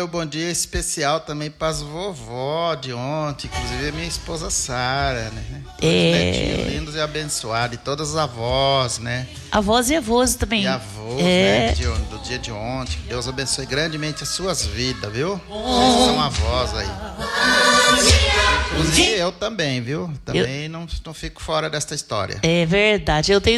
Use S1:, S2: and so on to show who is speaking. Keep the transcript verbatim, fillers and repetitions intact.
S1: meu bom dia especial também para as vovó de ontem, inclusive a minha esposa Sara, né? Todos
S2: É.
S1: netinhos lindos e abençoados, e todas as avós, né?
S2: Avós e avós também.
S1: E avós,
S2: É.
S1: né? De, do dia de ontem. Que Deus abençoe grandemente as suas vidas, viu? Vocês são avós aí. Inclusive eu também, viu? Também eu... não, não fico fora desta história.
S2: É verdade. Eu tenho